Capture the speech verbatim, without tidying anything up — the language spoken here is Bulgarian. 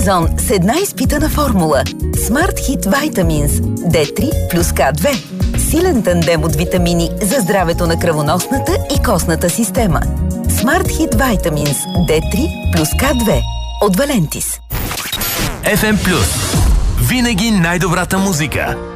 сезон с една изпитана формула. Smart Hit Vitamins Д три плюс К две. Силен тандем от витамини за здравето на кръвоносната и костната система. Smart Hit Vitamins Д три плюс К две от Валентис. еф ем Плюс. Винаги най-добрата музика.